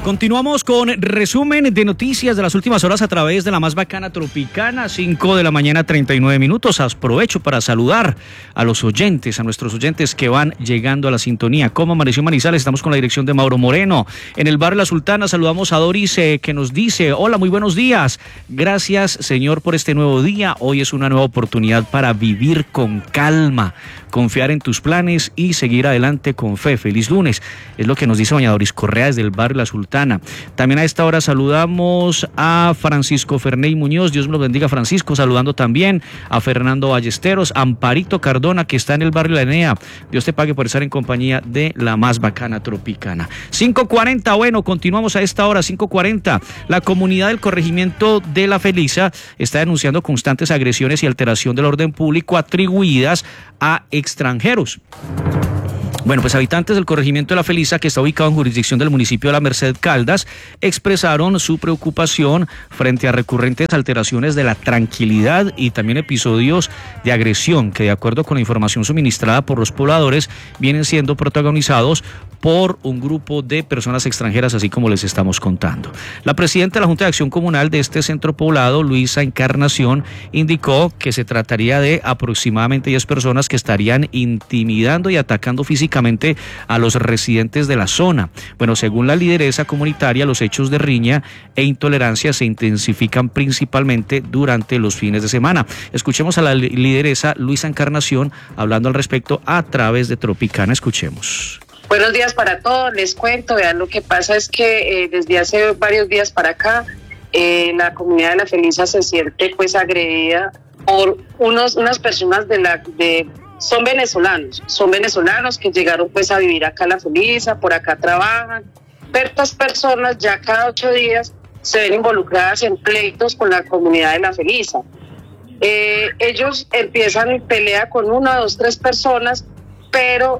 Continuamos con resumen de noticias de las últimas horas a través de la más bacana Tropicana, 5 de la mañana, 39 minutos. Aprovecho para saludar a los oyentes, a nuestros oyentes que van llegando a la sintonía. ¿Cómo amaneció Manizales? Estamos con la dirección de Mauro Moreno. En el barrio La Sultana saludamos a Doris que nos dice: hola, muy buenos días. Gracias, Señor, por este nuevo día. Hoy es una nueva oportunidad para vivir con calma, confiar en tus planes y seguir adelante con fe. Feliz lunes. Es lo que nos dice doña Doris Correa desde el barrio La Sultana. También a esta hora saludamos a Francisco Ferney Muñoz, Dios me lo bendiga, Francisco, saludando también a Fernando Ballesteros, Amparito Cardona, que está en el barrio La Enea. Dios te pague por estar en compañía de la más bacana Tropicana. 5:40, bueno, continuamos a esta hora, 5:40. La comunidad del corregimiento de La Felisa está denunciando constantes agresiones y alteración del orden público atribuidas a extranjeros. Bueno, pues habitantes del corregimiento de La Felisa, que está ubicado en jurisdicción del municipio de La Merced Caldas, expresaron su preocupación frente a recurrentes alteraciones de la tranquilidad y también episodios de agresión que, de acuerdo con la información suministrada por los pobladores, vienen siendo protagonizados por un grupo de personas extranjeras, así como les estamos contando. La presidenta de la Junta de Acción Comunal de este centro poblado, Luisa Encarnación, indicó que se trataría de aproximadamente 10 personas que estarían intimidando y atacando físicamente a los residentes de la zona. Bueno, según la lideresa comunitaria, los hechos de riña e intolerancia se intensifican principalmente durante los fines de semana. Escuchemos a la lideresa Luisa Encarnación hablando al respecto a través de Tropicana. Escuchemos. Buenos días para todos, les cuento, vean, lo que pasa es que desde hace varios días para acá la comunidad de La Felisa se siente pues agredida por unas personas son venezolanos que llegaron pues a vivir acá a La Felisa, por acá trabajan, pero estas personas ya cada 8 días se ven involucradas en pleitos con la comunidad de La Felisa. Ellos empiezan en pelea con 1, 2, 3 personas, pero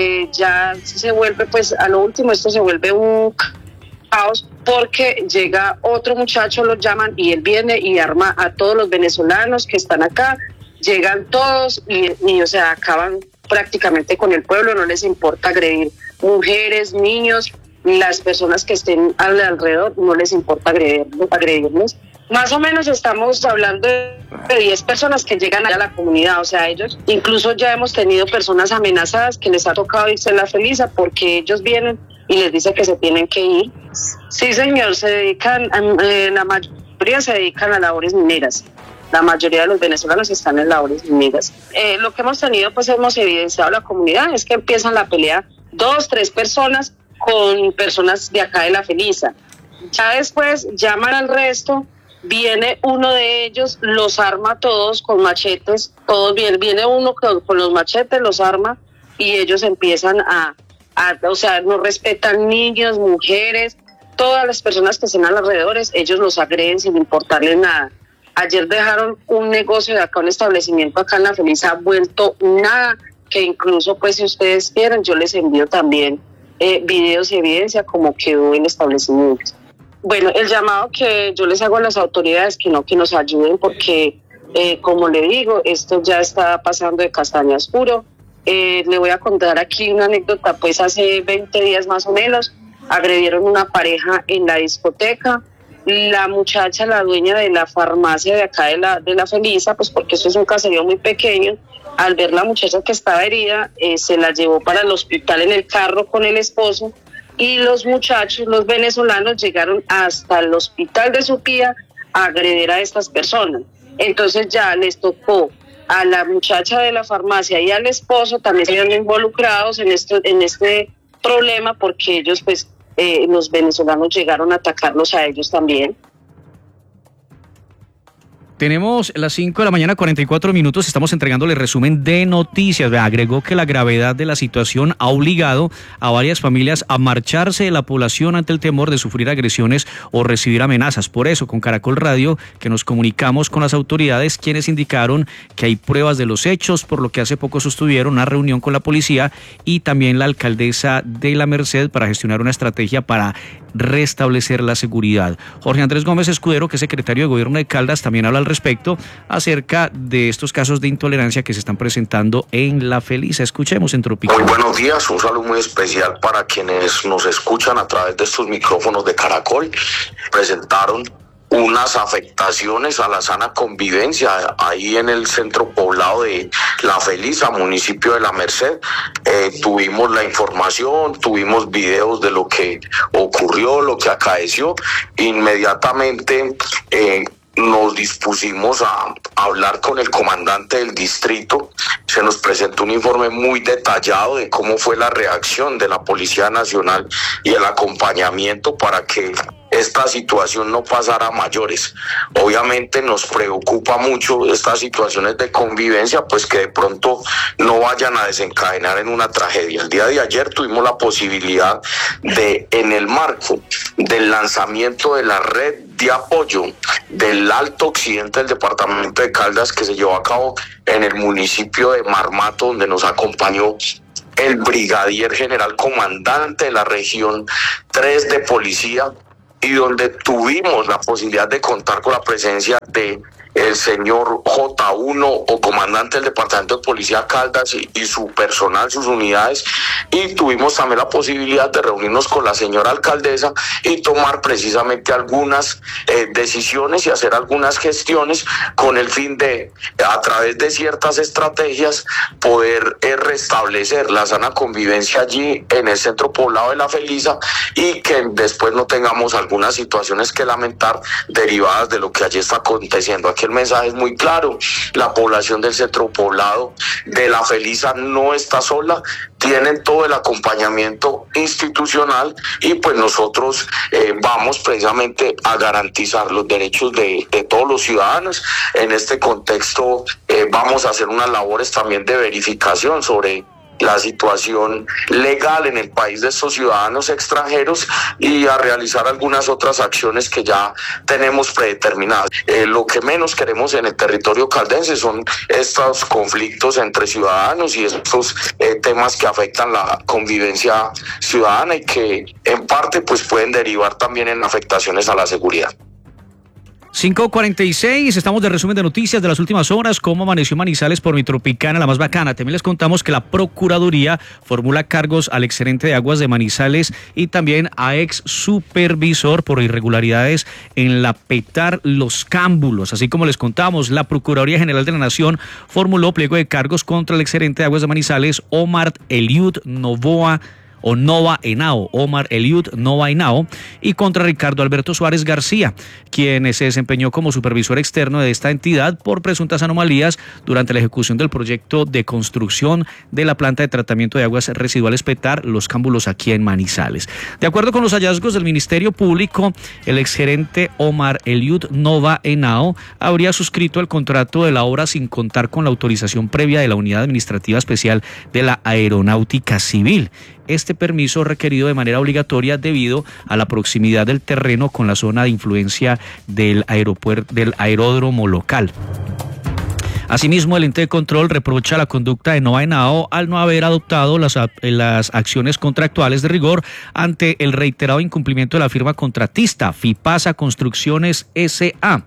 ya se vuelve, pues a lo último esto se vuelve un caos porque llega otro muchacho, lo llaman, y él viene y arma a todos los venezolanos que están acá, llegan todos y o sea, acaban prácticamente con el pueblo, no les importa agredir mujeres, niños, las personas que estén alrededor, no les importa agredirlos. Más o menos estamos hablando de 10 personas que llegan a la comunidad, o sea, ellos, incluso ya hemos tenido personas amenazadas que les ha tocado irse a La Felisa porque ellos vienen y les dicen que se tienen que ir. Sí, señor, se dedican, la mayoría se dedican a labores mineras. La mayoría de los venezolanos están en labores mineras. Lo que hemos tenido, pues hemos evidenciado a la comunidad, es que empiezan la pelea 2, 3 personas con personas de acá de La Felisa. Ya después llaman al resto, viene uno de ellos, los arma todos con machetes, todos viene uno con los machetes, los arma y ellos empiezan o sea, no respetan niños, mujeres, todas las personas que estén alrededores, ellos los agreden sin importarles nada. Ayer dejaron un negocio de acá, un establecimiento acá en La Felisa, vuelto nada, que incluso pues si ustedes quieren yo les envío también videos y evidencia como quedó el establecimiento. Bueno, el llamado que yo les hago a las autoridades que nos ayuden porque como le digo, esto ya está pasando de castaño a oscuro. Le voy a contar aquí una anécdota, pues hace 20 días más o menos agredieron una pareja en la discoteca. La muchacha, la dueña de la farmacia de acá de la Felisa, pues porque esto es un caserío muy pequeño, al ver la muchacha que estaba herida, se la llevó para el hospital en el carro con el esposo y los muchachos, los venezolanos, llegaron hasta el hospital de su tía a agredir a estas personas. Entonces ya les tocó a la muchacha de la farmacia y al esposo también se vieron involucrados en este problema porque ellos pues los venezolanos llegaron a atacarlos a ellos también. Tenemos las 5 de la mañana, 44 minutos, estamos entregándole resumen de noticias. Agregó que la gravedad de la situación ha obligado a varias familias a marcharse de la población ante el temor de sufrir agresiones o recibir amenazas. Por eso, con Caracol Radio, que nos comunicamos con las autoridades, quienes indicaron que hay pruebas de los hechos, por lo que hace poco sostuvieron una reunión con la policía y también la alcaldesa de La Merced para gestionar una estrategia para restablecer la seguridad. Jorge Andrés Gómez Escudero, que es secretario de Gobierno de Caldas, también habla al respecto acerca de estos casos de intolerancia que se están presentando en La Felisa. Escuchemos en Tropicana. Muy buenos días, un saludo muy especial para quienes nos escuchan a través de estos micrófonos de Caracol. Presentaron unas afectaciones a la sana convivencia ahí en el centro poblado de La Felisa, municipio de La Merced. Tuvimos la información, tuvimos videos de lo que ocurrió, lo que acaeció. Inmediatamente nos dispusimos a hablar con el comandante del distrito. Se nos presentó un informe muy detallado de cómo fue la reacción de la Policía Nacional y el acompañamiento para que esta situación no pasara a mayores. Obviamente nos preocupa mucho estas situaciones de convivencia, pues que de pronto no vayan a desencadenar en una tragedia. El día de ayer tuvimos la posibilidad de, en el marco del lanzamiento de la red de apoyo del Alto Occidente del departamento de Caldas, que se llevó a cabo en el municipio de Marmato, donde nos acompañó el brigadier general comandante de la región 3 de policía, y donde tuvimos la posibilidad de contar con la presencia de el señor J1 o comandante del departamento de policía Caldas y su personal, sus unidades, y tuvimos también la posibilidad de reunirnos con la señora alcaldesa y tomar precisamente algunas decisiones y hacer algunas gestiones con el fin de, a través de ciertas estrategias, poder restablecer la sana convivencia allí en el centro poblado de La Felisa y que después no tengamos algunas situaciones que lamentar derivadas de lo que allí está aconteciendo. Aquí el mensaje es muy claro: la población del centro poblado de La Felisa no está sola, tienen todo el acompañamiento institucional y pues nosotros vamos precisamente a garantizar los derechos de todos los ciudadanos. En este contexto vamos a hacer unas labores también de verificación sobre la situación legal en el país de estos ciudadanos extranjeros y a realizar algunas otras acciones que ya tenemos predeterminadas. Lo que menos queremos en el territorio caldense son estos conflictos entre ciudadanos y estos temas que afectan la convivencia ciudadana y que en parte pues pueden derivar también en afectaciones a la seguridad. 5:46, estamos de resumen de noticias de las últimas horas. ¿Cómo amaneció Manizales por mi Tropicana, la más bacana? También les contamos que la Procuraduría formula cargos al exgerente de Aguas de Manizales y también a ex supervisor por irregularidades en la Petar Los Cámbulos. Así como les contamos, la Procuraduría General de la Nación formuló pliego de cargos contra el exgerente de Aguas de Manizales, Omar Eliud Nova Henao, Omar Eliud Nova Henao, y contra Ricardo Alberto Suárez García, quien se desempeñó como supervisor externo de esta entidad por presuntas anomalías durante la ejecución del proyecto de construcción de la planta de tratamiento de aguas residuales Petar Los Cámbulos aquí en Manizales. De acuerdo con los hallazgos del Ministerio Público, el exgerente Omar Eliud Nova Henao habría suscrito el contrato de la obra sin contar con la autorización previa de la Unidad Administrativa Especial de la Aeronáutica Civil. Este permiso requerido de manera obligatoria debido a la proximidad del terreno con la zona de influencia del aeródromo local. Asimismo, el ente de control reprocha la conducta de Nova Henao al no haber adoptado las acciones contractuales de rigor ante el reiterado incumplimiento de la firma contratista Fipasa Construcciones S.A.,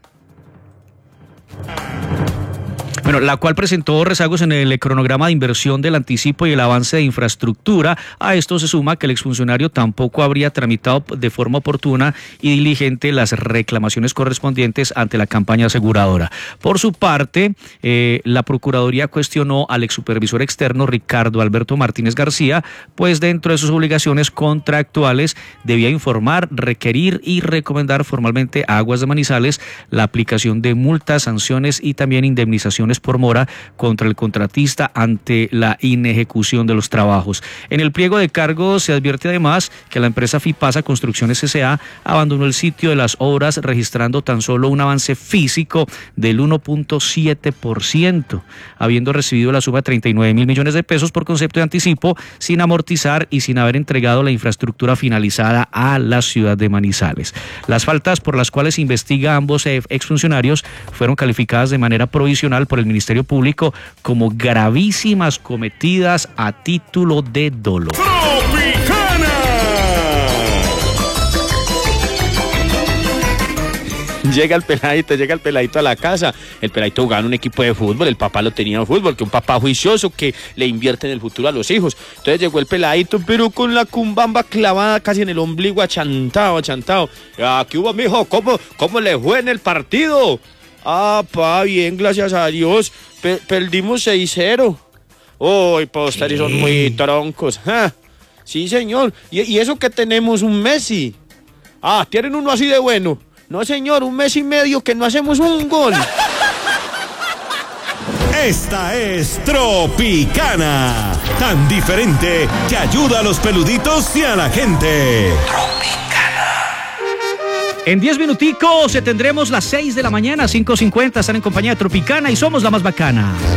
la cual presentó rezagos en el cronograma de inversión del anticipo y el avance de infraestructura. A esto se suma que el exfuncionario tampoco habría tramitado de forma oportuna y diligente las reclamaciones correspondientes ante la campaña aseguradora. Por su parte, la Procuraduría cuestionó al exsupervisor externo Ricardo Alberto Martínez García, pues dentro de sus obligaciones contractuales debía informar, requerir y recomendar formalmente a Aguas de Manizales la aplicación de multas, sanciones y también indemnizaciones por mora contra el contratista ante la inejecución de los trabajos. En el pliego de cargos se advierte además que la empresa Fipasa Construcciones S.A. abandonó el sitio de las obras registrando tan solo un avance físico del 1.7%, habiendo recibido la suma de 39.000 millones de pesos por concepto de anticipo, sin amortizar y sin haber entregado la infraestructura finalizada a la ciudad de Manizales. Las faltas por las cuales investiga a ambos exfuncionarios fueron calificadas de manera provisional por el Ministerio Público como gravísimas cometidas a título de dolo. llega el peladito a la casa. El peladito jugaba en un equipo de fútbol, el papá lo tenía en fútbol, que un papá juicioso que le invierte en el futuro a los hijos. Entonces llegó el peladito, pero con la cumbamba clavada casi en el ombligo, achantado. ¿Qué hubo, mijo? ¿Cómo le fue en el partido? Bien, gracias a Dios. Perdimos 6-0. Uy, posteri son muy troncos. Sí, señor. ¿Y eso que tenemos? Un Messi. ¿Tienen uno así de bueno? No, señor, 1 mes y medio que no hacemos un gol. Esta es Tropicana, tan diferente que ayuda a los peluditos y a la gente. En 10 minuticos tendremos las 6 de la mañana, 5:50. Están en compañía de Tropicana y somos la más bacana.